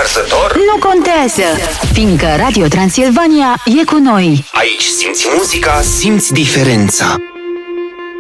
arsător? Nu contează, fiindcă Radio Transilvania e cu noi. Aici simți muzica, simți diferența.